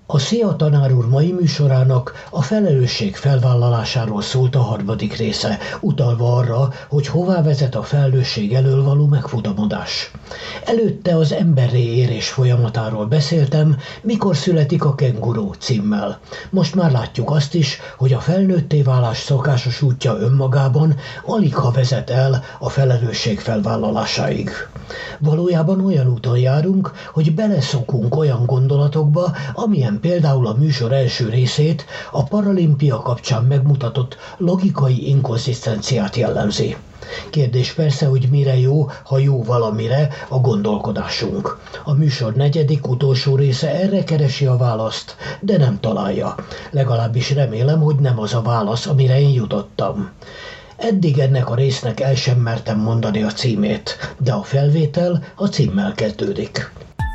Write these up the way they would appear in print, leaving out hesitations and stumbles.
A Szia tanár úr mai műsorának a felelősség felvállalásáról szólt a harmadik része, utalva arra, hogy hová vezet a felelősség elől való megfutamodás. Előtte az emberré érés folyamatáról beszéltem, mikor születik a kenguru címmel. Most már látjuk azt is, hogy a felnőtté válás szokásos útja önmagában aligha vezet el a felelősség felvállalásáig. Valójában olyan úton járunk, hogy beleszokunk olyan gondolatokba, amilyen például a műsor első részét a paralimpia kapcsán megmutatott logikai inkonzisztenciát jellemzi. Kérdés persze, hogy mire jó, ha jó valamire a gondolkodásunk. A műsor negyedik, utolsó része erre keresi a választ, de nem találja. Legalábbis remélem, hogy nem az a válasz, amire én jutottam. Eddig ennek a résznek el sem mertem mondani a címét, de a felvétel a címmel kezdődik.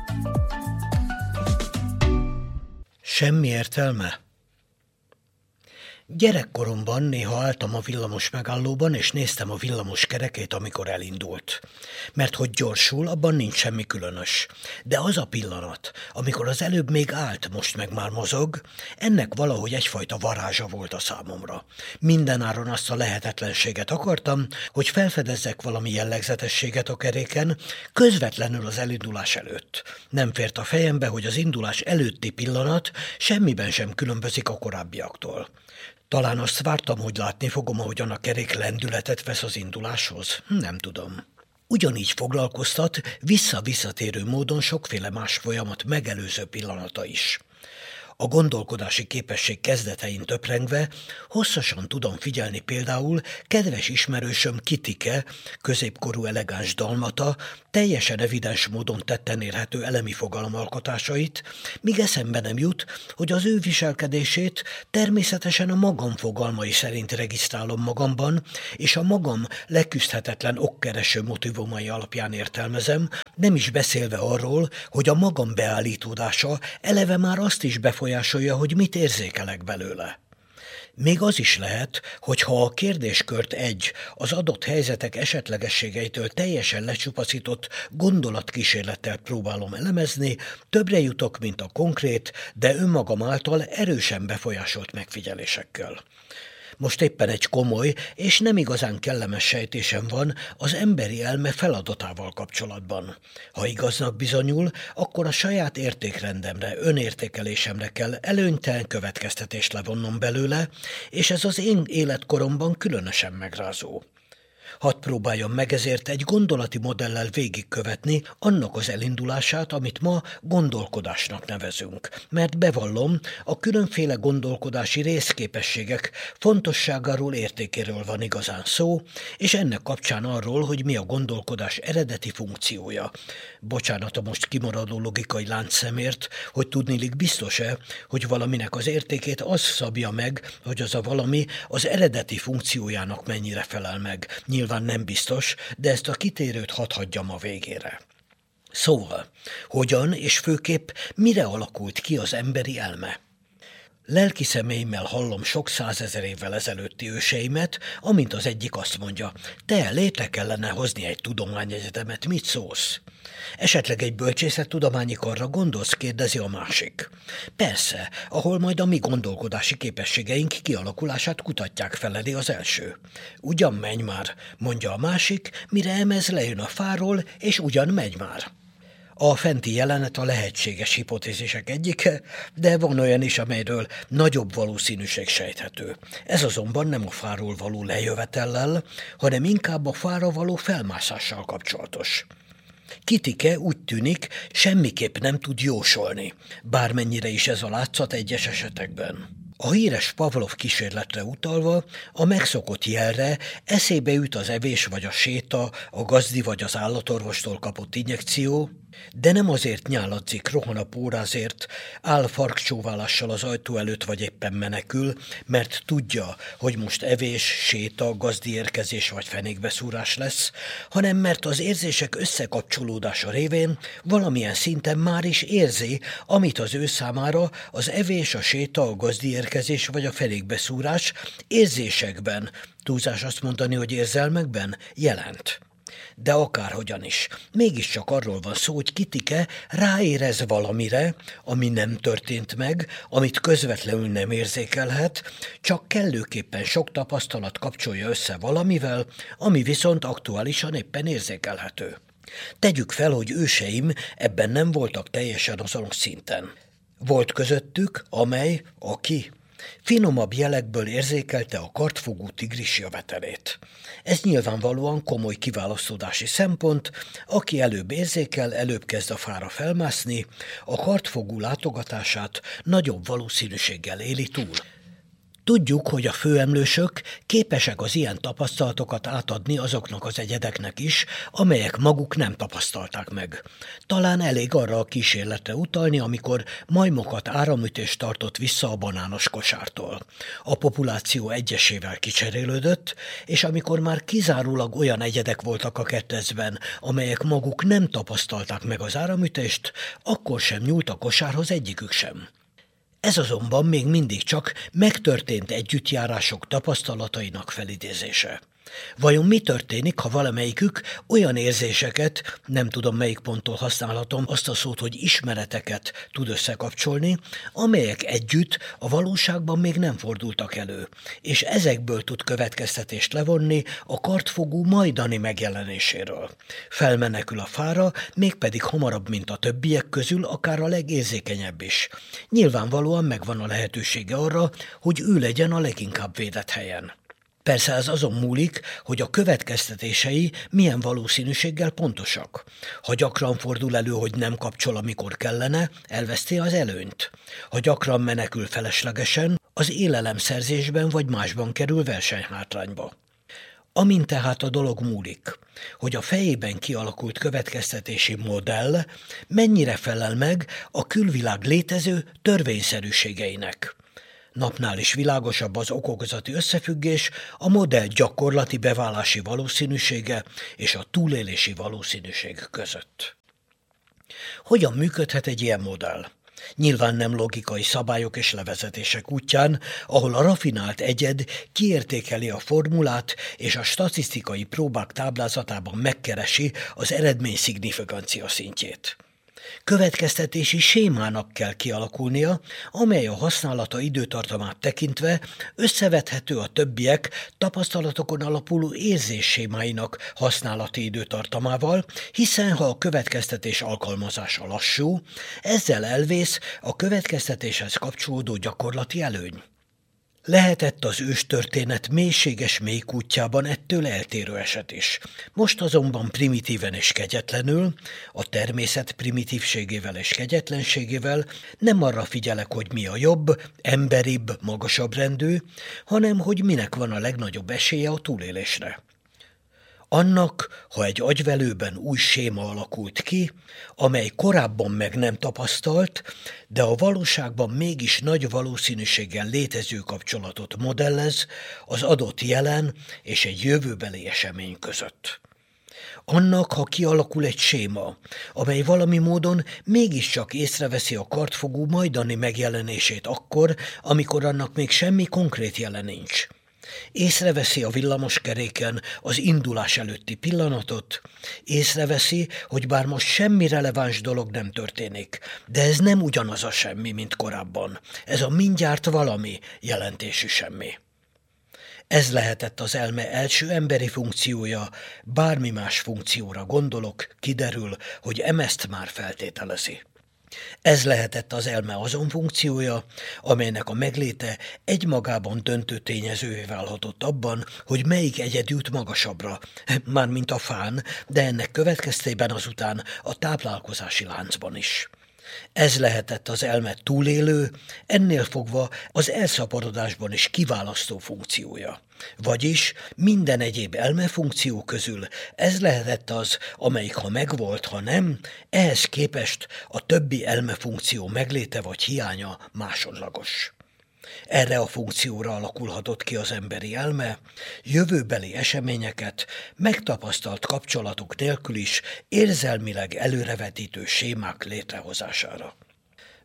Semmi értelme? Gyerekkoromban néha álltam a villamos megállóban, és néztem a villamos kerekét, amikor elindult. Mert hogy gyorsul, abban nincs semmi különös. De az a pillanat, amikor az előbb még állt, most meg már mozog, ennek valahogy egyfajta varázsa volt a számomra. Mindenáron azt a lehetetlenséget akartam, hogy felfedezzek valami jellegzetességet a keréken, közvetlenül az elindulás előtt. Nem fért a fejembe, hogy az indulás előtti pillanat semmiben sem különbözik a korábbiaktól. Talán azt vártam, hogy látni fogom, ahogyan a kerék lendületet vesz az induláshoz. Nem tudom. Ugyanígy foglalkoztat visszatérő módon sokféle más folyamat megelőző pillanata is. A gondolkodási képesség kezdetein töprengve hosszasan tudom figyelni például kedves ismerősöm Kitike, középkorú elegáns dalmata, teljesen evidens módon tetten érhető elemi fogalmalkotásait, míg eszembe nem jut, hogy az ő viselkedését természetesen a magam fogalmai szerint regisztrálom magamban, és a magam leküzdhetetlen okkereső motivumai alapján értelmezem, nem is beszélve arról, hogy a magam beállítódása eleve már azt is befolyásolja, hogy mit érzékelek belőle. Még az is lehet, hogy ha a kérdéskört az adott helyzetek esetlegességeitől teljesen lecsupaszított gondolatkísérlettel próbálom elemezni, többre jutok, mint a konkrét, de önmagam által erősen befolyásolt megfigyelésekkel. Most éppen egy komoly és nem igazán kellemes sejtésem van az emberi elme feladatával kapcsolatban. Ha igaznak bizonyul, akkor a saját értékrendemre, önértékelésemre kell előnytelen következtetést levonnom belőle, és ez az én életkoromban különösen megrázó. Hadd próbáljam meg ezért egy gondolati modellel végigkövetni annak az elindulását, amit ma gondolkodásnak nevezünk. Mert bevallom, a különféle gondolkodási részképességek fontosságáról, értékéről van igazán szó, és ennek kapcsán arról, hogy mi a gondolkodás eredeti funkciója. Bocsánat a most kimaradó logikai láncszemért, hogy tudniillik biztos-e, hogy valaminek az értékét az szabja meg, hogy az a valami az eredeti funkciójának mennyire felel meg. Nyilván nem biztos, de ezt a kitérőt hadd hagyjam a végére. Szóval, hogyan és főképp mire alakult ki az emberi elme? Lelki szemeimmel hallom sok százezer évvel ezelőtti őseimet, amint az egyik azt mondja, te létre kellene hozni egy tudományegyetemet, mit szólsz? Esetleg egy bölcsészettudományi karra gondolsz, kérdezi a másik. Persze, ahol majd a mi gondolkodási képességeink kialakulását kutatják, feleli az első. Ugyan menj már, mondja a másik, mire emez lejön a fáról, és ugyan megy már. A fenti jelenet a lehetséges hipotézisek egyike, de van olyan is, amelyről nagyobb valószínűség sejthető. Ez azonban nem a fáról való lejövetellel, hanem inkább a fára való felmászással kapcsolatos. Kitike úgy tűnik, semmiképp nem tud jósolni, bármennyire is ez a látszat egyes esetekben. A híres Pavlov kísérletre utalva, a megszokott jelre eszébe jut az evés vagy a séta, a gazdi vagy az állatorvostól kapott injekció, de nem azért nyáladzik, rohan a pórázért, áll farkcsóválással az ajtó előtt vagy éppen menekül, mert tudja, hogy most evés, séta, gazdi érkezés vagy fenékbeszúrás lesz, hanem mert az érzések összekapcsolódása révén valamilyen szinten már is érzi, amit az ő számára az evés, a séta, a gazdi érkezés vagy a fenékbeszúrás érzésekben, túlzás azt mondani, hogy érzelmekben jelent. De akárhogyan is, mégiscsak arról van szó, hogy Kitike ráérez valamire, ami nem történt meg, amit közvetlenül nem érzékelhet, csak kellőképpen sok tapasztalat kapcsolja össze valamivel, ami viszont aktuálisan éppen érzékelhető. Tegyük fel, hogy őseim ebben nem voltak teljesen azonos szinten. Volt közöttük, aki finomabb jelekből érzékelte a kartfogú tigris jövetelét. Ez nyilvánvalóan komoly kiválasztódási szempont, aki előbb érzékel, előbb kezd a fára felmászni, a kartfogú látogatását nagyobb valószínűséggel éli túl. Tudjuk, hogy a főemlősök képesek az ilyen tapasztalatokat átadni azoknak az egyedeknek is, amelyek maguk nem tapasztalták meg. Talán elég arra a kísérletre utalni, amikor majmokat áramütés tartott vissza a banános kosártól. A populáció egyesével kicserélődött, és amikor már kizárólag olyan egyedek voltak a ketrecben, amelyek maguk nem tapasztalták meg az áramütést, akkor sem nyúlt a kosárhoz egyikük sem. Ez azonban még mindig csak megtörtént együttjárások tapasztalatainak felidézése. Vajon mi történik, ha valamelyikük olyan érzéseket, nem tudom melyik ponttól használhatom azt a szót, hogy ismereteket tud összekapcsolni, amelyek együtt a valóságban még nem fordultak elő, és ezekből tud következtetést levonni a kartfogú majdani megjelenéséről. Felmenekül a fára, mégpedig hamarabb, mint a többiek közül, akár a legérzékenyebb is. Nyilvánvalóan megvan a lehetősége arra, hogy ő legyen a leginkább védett helyen. Persze ez azon múlik, hogy a következtetései milyen valószínűséggel pontosak. Ha gyakran fordul elő, hogy nem kapcsol, amikor kellene, elveszti az előnyt. Ha gyakran menekül feleslegesen, az élelemszerzésben vagy másban kerül versenyhátrányba. Amin tehát a dolog múlik, hogy a fejében kialakult következtetési modell mennyire felel meg a külvilág létező törvényszerűségeinek. Napnál is világosabb az okokozati összefüggés a modell gyakorlati beválási valószínűsége és a túlélési valószínűség között. Hogyan működhet egy ilyen modell? Nyilván nem logikai szabályok és levezetések útján, ahol a rafinált egyed kiértékeli a formulát és a statisztikai próbák táblázatában megkeresi az eredmény szignificancia szintjét. Következtetési sémának kell kialakulnia, amely a használata időtartamát tekintve összevethető a többiek tapasztalatokon alapuló érzéssémáinak használati időtartamával, hiszen ha a következtetés alkalmazása lassú, ezzel elvész a következtetéshez kapcsolódó gyakorlati előny. Lehetett az őstörténet mélységes mélykútjában ettől eltérő eset is. Most azonban primitíven és kegyetlenül, a természet primitívségével és kegyetlenségével nem arra figyelek, hogy mi a jobb, emberibb, magasabb rendű, hanem hogy minek van a legnagyobb esélye a túlélésre. Annak, ha egy agyvelőben új séma alakult ki, amely korábban meg nem tapasztalt, de a valóságban mégis nagy valószínűséggel létező kapcsolatot modellez az adott jelen és egy jövőbeli esemény között. Annak, ha kialakul egy séma, amely valami módon mégiscsak észreveszi a kartfogú majdani megjelenését akkor, amikor annak még semmi konkrét jele nincs. Észreveszi a villamoskeréken az indulás előtti pillanatot, észreveszi, hogy bár most semmi releváns dolog nem történik, de ez nem ugyanaz a semmi, mint korábban. Ez a mindjárt valami jelentésű semmi. Ez lehetett az elme első emberi funkciója, bármi más funkcióra gondolok, kiderül, hogy ezt már feltételezi. Ez lehetett az elme azon funkciója, amelynek a megléte egymagában döntő tényezővé válhatott abban, hogy melyik egyed jut magasabbra, mármint a fán, de ennek következtében azután a táplálkozási láncban is. Ez lehetett az elme túlélő, ennél fogva az elszaporodásban is kiválasztó funkciója. Vagyis minden egyéb elmefunkció közül ez lehetett az, amelyik ha megvolt, ha nem, ehhez képest a többi elmefunkció megléte vagy hiánya másodlagos. Erre a funkcióra alakulhatott ki az emberi elme, jövőbeli eseményeket megtapasztalt kapcsolatok nélkül is érzelmileg előrevetítő sémák létrehozására.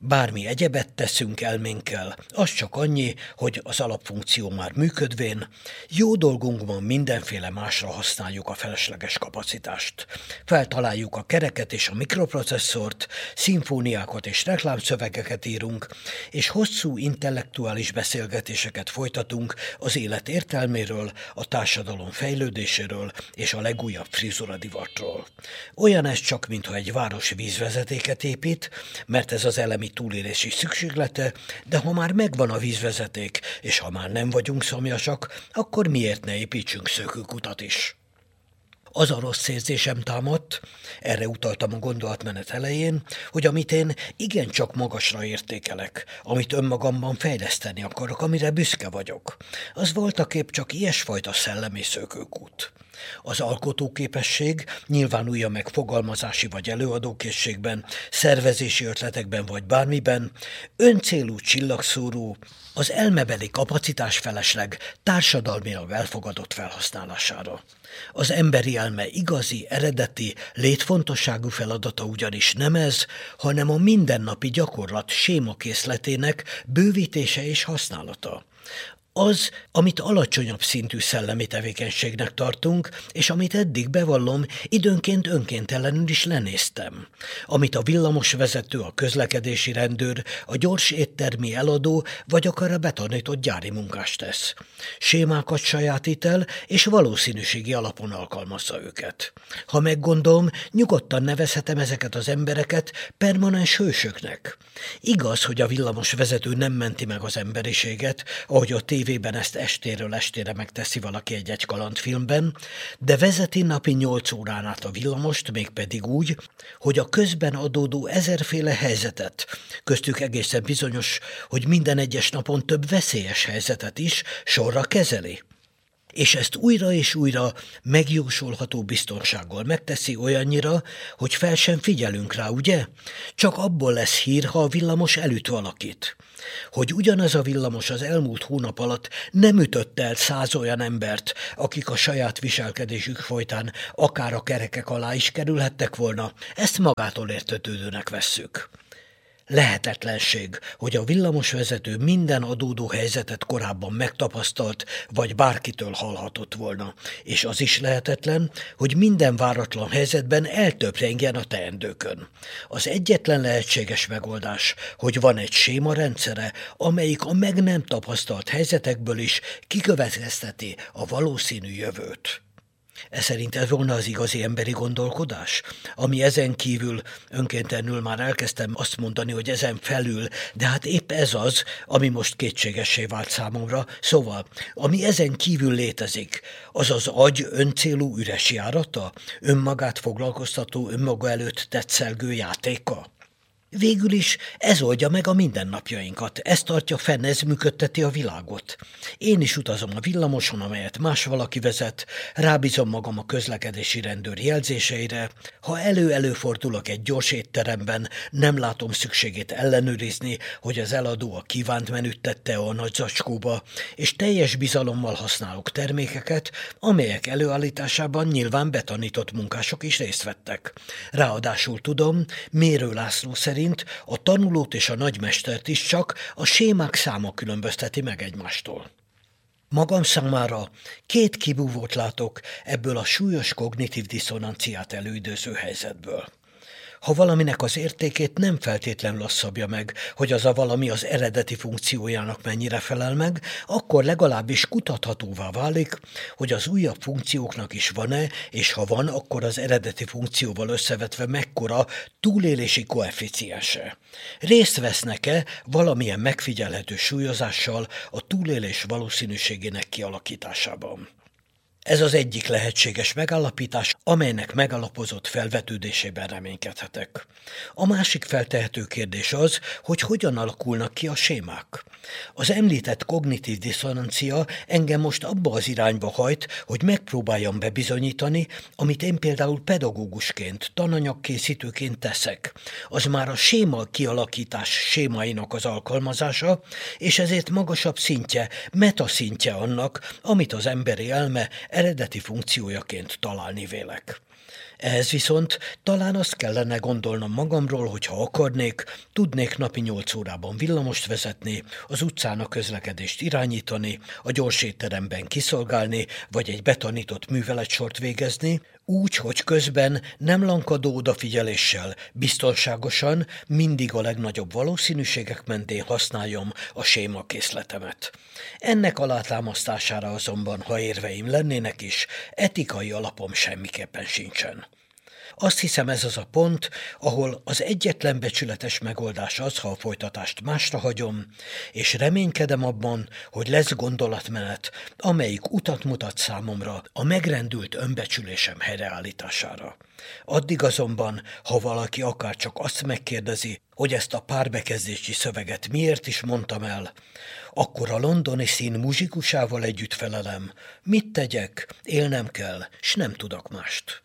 Bármi egyebet teszünk elménkkel, az csak annyi, hogy az alapfunkció már működvén, jó dolgunk van, mindenféle másra használjuk a felesleges kapacitást. Feltaláljuk a kereket és a mikroprocesszort, szimfóniákat és reklámszövegeket írunk, és hosszú intellektuális beszélgetéseket folytatunk az élet értelméről, a társadalom fejlődéséről és a legújabb frizuradivatról. Olyan ez csak, mintha egy város vízvezetéket épít, mert ez az elemi túlélési szükséglete, de ha már megvan a vízvezeték, és ha már nem vagyunk szomjasak, akkor miért ne építsünk szökőkutat is? Az a rossz érzésem támadt, erre utaltam a gondolatmenet elején, hogy amit én igencsak magasra értékelek, amit önmagamban fejleszteni akarok, amire büszke vagyok, az voltaképp csak ilyesfajta szellemi szökőkút. Az alkotóképesség nyilvánulja meg fogalmazási vagy előadókészségben, szervezési ötletekben vagy bármiben, öncélú csillagszóró, az elmebeli kapacitás felesleg társadalmilag elfogadott felhasználására. Az emberi elme igazi, eredeti, létfontosságú feladata ugyanis nem ez, hanem a mindennapi gyakorlat sémakészletének bővítése és használata. Az, amit alacsonyabb szintű szellemi tevékenységnek tartunk, és amit eddig bevallom, időnként önkéntelenül is lenéztem. Amit a villamosvezető, a közlekedési rendőr, a gyors éttermi eladó, vagy akár a betanított gyári munkás tesz. Sémákat sajátít el, és valószínűségi alapon alkalmazza őket. Ha meggondolom, nyugodtan nevezhetem ezeket az embereket permanens hősöknek. Igaz, hogy a villamosvezető nem menti meg az emberiséget, ahogy a tévében ezt estéről estére megteszi valaki egy kalandfilmben, de vezeti napi 8 órán át a villamost, mégpedig úgy, hogy a közben adódó ezerféle helyzetet, köztük egészen bizonyos, hogy minden egyes napon több veszélyes helyzetet is sorra kezeli. És ezt újra és újra megjósolható biztonsággal megteszi olyannyira, hogy fel sem figyelünk rá, ugye? Csak abból lesz hír, ha a villamos elüt valakit. Hogy ugyanaz a villamos az elmúlt hónap alatt nem ütött el 100 olyan embert, akik a saját viselkedésük folytán akár a kerekek alá is kerülhettek volna, ezt magától értetődőnek vesszük. Lehetetlenség, hogy a villamosvezető minden adódó helyzetet korábban megtapasztalt, vagy bárkitől hallhatott volna, és az is lehetetlen, hogy minden váratlan helyzetben eltöprengjen a teendőkön. Az egyetlen lehetséges megoldás, hogy van egy sémarendszere, amelyik a meg nem tapasztalt helyzetekből is kikövetkezteti a valószínű jövőt. Ez szerint ez volna az igazi emberi gondolkodás, ami ezen kívül, önkéntelenül már elkezdtem azt mondani, hogy ezen felül, de hát épp ez az, ami most kétségessé vált számomra, szóval, ami ezen kívül létezik, az az agy öncélú üres járata, önmagát foglalkoztató, önmaga előtt tetszelgő játéka. Végül is ez oldja meg a mindennapjainkat, ez tartja fenn, ez működteti a világot. Én is utazom a villamoson, amelyet más valaki vezet, rábízom magam a közlekedési rendőr jelzéseire, ha előfordulok egy gyors étteremben, nem látom szükségét ellenőrizni, hogy az eladó a kívánt menüt tette a nagy zacskóba, és teljes bizalommal használok termékeket, amelyek előállításában nyilván betanított munkások is részt vettek. Ráadásul tudom, Mérő László szerint a tanulót és a nagymestert is csak a sémák száma különbözteti meg egymástól. Magam számára 2 kibúvót látok ebből a súlyos kognitív diszonanciát előidéző helyzetből. Ha valaminek az értékét nem feltétlenül az szabja meg, hogy az a valami az eredeti funkciójának mennyire felel meg, akkor legalábbis kutathatóvá válik, hogy az újabb funkcióknak is van-e, és ha van, akkor az eredeti funkcióval összevetve mekkora túlélési koeficiense. Részt vesznek-e valamilyen megfigyelhető súlyozással a túlélés valószínűségének kialakításában? Ez az egyik lehetséges megállapítás, amelynek megalapozott felvetődésében reménykedhetek. A másik feltehető kérdés az, hogy hogyan alakulnak ki a sémák. Az említett kognitív diszonancia engem most abba az irányba hajt, hogy megpróbáljam bebizonyítani, amit én például pedagógusként, tananyagkészítőként teszek. Az már a séma kialakítás sémainak az alkalmazása, és ezért magasabb szintje, metaszintje annak, amit az emberi elme eredeti funkciójaként találni vélek. Ehhez viszont talán azt kellene gondolnom magamról, hogy ha akarnék, tudnék napi 8 órában villamost vezetni, az utcán a közlekedést irányítani, a gyorsétteremben kiszolgálni, vagy egy betanított műveletsort végezni, úgy, hogy közben nem lankadó odafigyeléssel, biztonságosan, mindig a legnagyobb valószínűségek mentén használjam a sémakészletemet. Ennek alátámasztására azonban, ha érveim lennének is, etikai alapom semmiképpen sincsen. Azt hiszem, ez az a pont, ahol az egyetlen becsületes megoldás az, ha a folytatást másra hagyom, és reménykedem abban, hogy lesz gondolatmenet, amelyik utat mutat számomra a megrendült önbecsülésem helyreállítására. Addig azonban, ha valaki akár csak azt megkérdezi, hogy ezt a párbekezdési szöveget miért is mondtam el, akkor a londoni szín muzsikusával együtt felelem, mit tegyek, élnem kell, s nem tudok mást.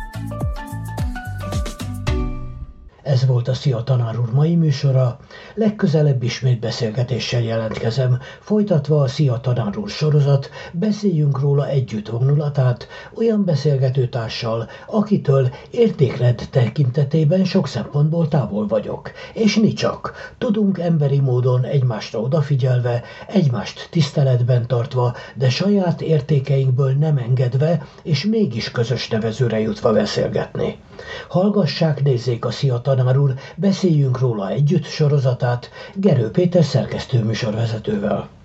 Ez volt a Szia Tanár úr mai műsora, legközelebb ismét beszélgetéssel jelentkezem, folytatva a Szia Tanár úr sorozat, beszéljünk róla együtt vonulatát, olyan beszélgetőtársal, akitől értékrend tekintetében sok szempontból távol vagyok. És nicsak, tudunk emberi módon egymásra odafigyelve, egymást tiszteletben tartva, de saját értékeinkből nem engedve, és mégis közös nevezőre jutva beszélgetni. Hallgassák, nézzék a Szia Tanár úr, beszéljünk róla együtt sorozatát Gerő Péter szerkesztő műsorvezetővel.